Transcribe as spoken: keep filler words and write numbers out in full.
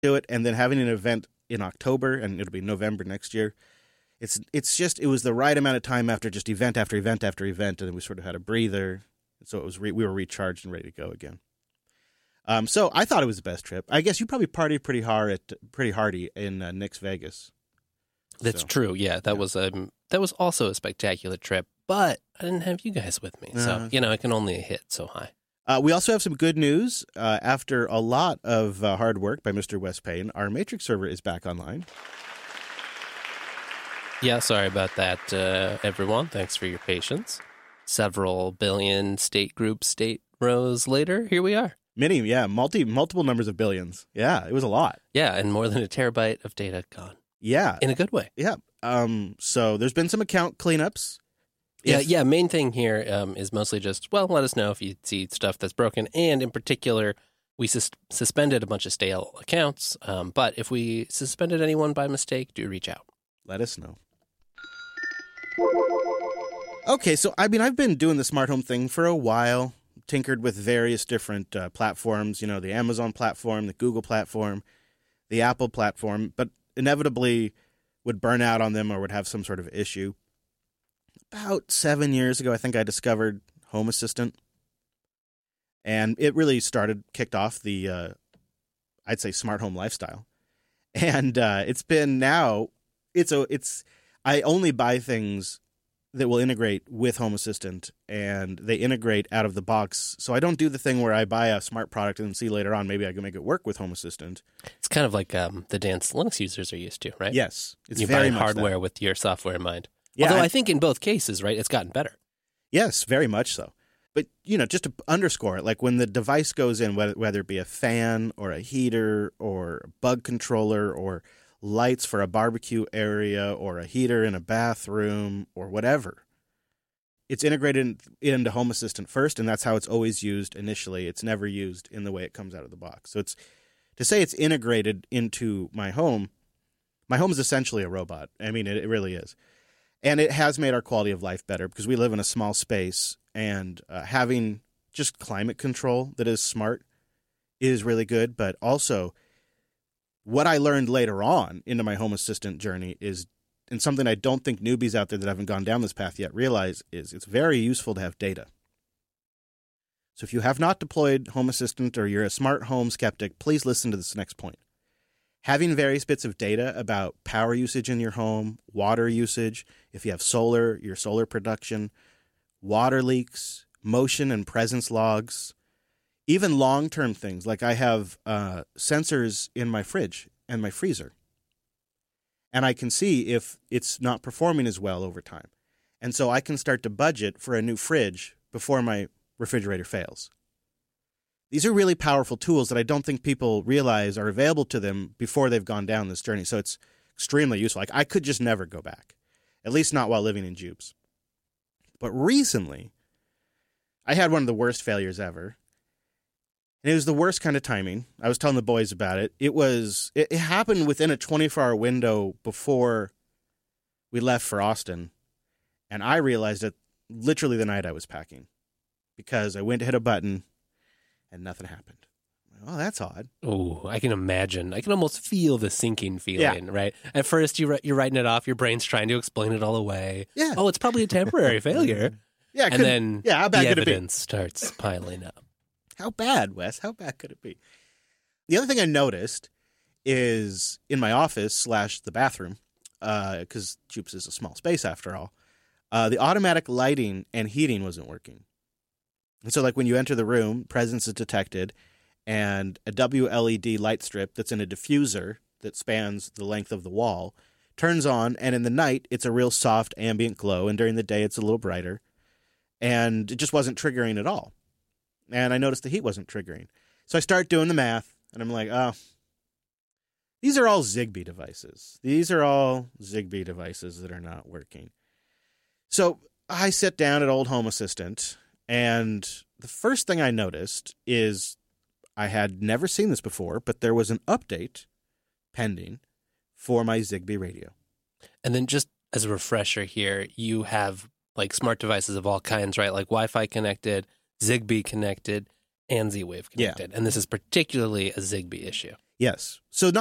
do it, and then having an event in October, and it'll be November next year. It's it's just, it was the right amount of time after just event after event after event, and then we sort of had a breather. So it was re- we were recharged and ready to go again. Um, so I thought it was the best trip. I guess you probably partied pretty hard at pretty hardy in uh, Nick's Vegas. That's so, true. Yeah, that yeah. was a that was also a spectacular trip. But I didn't have you guys with me, so Uh, you know I can only hit so high. Uh, we also have some good news. Uh, after a lot of uh, hard work by Mister Wes Payne, our Matrix server is back online. Yeah, sorry about that, uh, everyone. Thanks for your patience. Several billion state group state rows later, here we are. Many, yeah, multi multiple numbers of billions. Yeah, it was a lot. Yeah, and more than a terabyte of data gone. Yeah, In a good way. yeah. Um, so there's been some account cleanups. Yeah, If- yeah. Main thing here um, is mostly just, well, let us know if you see stuff that's broken. And in particular, we sus- suspended a bunch of stale accounts. Um, but if we suspended anyone by mistake, do reach out. Let us know. Okay, so I mean, I've been doing the smart home thing for a while, tinkered with various different uh, platforms, you know, the Amazon platform, the Google platform, the Apple platform, but inevitably would burn out on them or would have some sort of issue. About seven years ago, I think I discovered Home Assistant, and it really started, kicked off the, uh, I'd say, smart home lifestyle. And uh, it's been now, it's a, it's, I only buy things that will integrate with Home Assistant, and they integrate out of the box. So I don't do the thing where I buy a smart product and see later on maybe I can make it work with Home Assistant. It's kind of like um, the dance Linux users are used to, right? Yes, it's you very buy much hardware that. with your software in mind. Yeah, Although I- I think in both cases, right, it's gotten better. Yes, very much so. But, you know, just to underscore it, like when the device goes in, whether, whether it be a fan or a heater or a bug controller or lights for a barbecue area or a heater in a bathroom or whatever, it's integrated into Home Assistant first, and that's how it's always used initially. It's never used in the way it comes out of the box. So it's to say it's integrated into my home, my home is essentially a robot. I mean, it, it really is. And it has made our quality of life better because we live in a small space, and uh, having just climate control that is smart is really good. But also, what I learned later on into my Home Assistant journey is, and something I don't think newbies out there that haven't gone down this path yet realize, is it's very useful to have data. So if you have not deployed Home Assistant or you're a smart home skeptic, please listen to this next point. Having various bits of data about power usage in your home, water usage, if you have solar, your solar production, water leaks, motion and presence logs, even long-term things. Like I have uh, sensors in my fridge and my freezer. And I can see if it's not performing as well over time. And so I can start to budget for a new fridge before my refrigerator fails. These are really powerful tools that I don't think people realize are available to them before they've gone down this journey. So it's extremely useful. Like I could just never go back, at least not while living in Jupes. But recently, I had one of the worst failures ever. And it was the worst kind of timing. I was telling the boys about it. It was it, it happened within a twenty-four hour window before we left for Austin. And I realized it literally the night I was packing because I went to hit a button and nothing happened. Oh, that's odd. Oh, I can imagine. I can almost feel the sinking feeling, yeah. Right? At first, you, you're writing it off. Your brain's trying to explain it all away. Yeah. Oh, it's probably a temporary failure. Yeah. And could, then yeah, how bad the could evidence it be? starts piling up. How bad, Wes? How bad could it be? The other thing I noticed is in my office slash the bathroom, because uh, Jupes is a small space after all, uh, the automatic lighting and heating wasn't working. And so like when you enter the room, presence is detected, and a W L E D light strip that's in a diffuser that spans the length of the wall turns on, and in the night, it's a real soft ambient glow, and during the day, it's a little brighter. And it just wasn't triggering at all. And I noticed the heat wasn't triggering. So I start doing the math, and I'm like, oh, these are all Zigbee devices. These are all Zigbee devices that are not working. So I sit down at Old Home Assistant, and the first thing I noticed is I had never seen this before, but there was an update pending for my Zigbee radio. And then just as a refresher here, you have like smart devices of all kinds, right? Like Wi-Fi connected, Zigbee connected, and Z-Wave connected. Yeah. And this is particularly a Zigbee issue. Yes. So not